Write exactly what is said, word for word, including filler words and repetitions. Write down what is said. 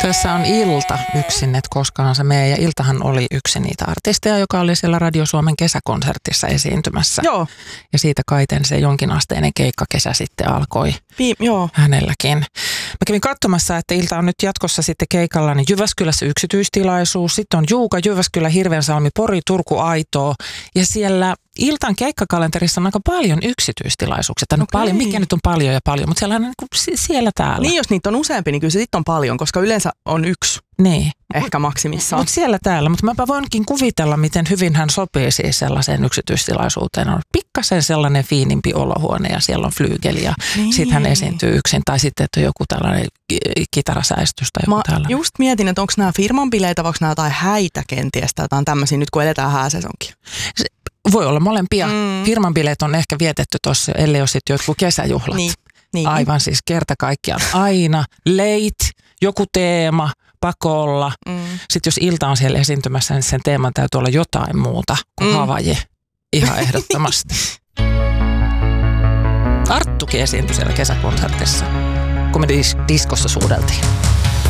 Kyseessä on Ilta yksin, et koskaan se mee. Ja Iltahan oli yksi niitä artisteja, joka oli siellä Radio Suomen kesäkonsertissa esiintymässä. Joo. Ja siitä kaiten se jonkinasteinen keikkakesä sitten alkoi Viim, joo. hänelläkin. Mä kävin katsomassa, että Ilta on nyt jatkossa sitten keikalla niin Jyväskylässä yksityistilaisuus. Sitten on Juuka, Jyväskylä, Hirvensalmi, Pori, Turku, Aitoo. Ja siellä Iltan keikkakalenterissa on aika paljon yksityistilaisuuksia. No okay. paljon, mikä nyt on paljon ja paljon, mutta siellä on niin kuin siellä täällä. Niin, jos niitä on useampi, niin kyllä se sitten on paljon, koska yleensä on yksi. Niin. Ehkä maksimissaan. Mutta siellä täällä, mutta mäpä voinkin kuvitella, miten hyvin hän sopii siis sellaiseen yksityistilaisuuteen. On pikkasen sellainen fiinimpi olohuone ja siellä on flyygeli ja niin. Sitten hän esiintyy yksin. Tai sitten, että on joku tällainen kitarasäistys tai joku Mä tällainen. just mietin, että onko nämä firman bileitä, vai onko nämä jotain häitä kenties tai jotain tämmöisiä nyt kun eletään hääsesonkin. Voi olla molempia. Mm. Firman bileet on ehkä vietetty tuossa, ellei ole sitten jotkut kesäjuhlat. Niin. Niin. Aivan siis kerta kaikkiaan. Aina late, joku teema, pakolla. Mm. Sitten jos Ilta on siellä esiintymässä, niin sen teeman täytyy olla jotain muuta kuin mm. Havaji. Ihan ehdottomasti. Arttukin esiintyi siellä kesäkonsertissa, kun me dis- diskossa suudeltiin.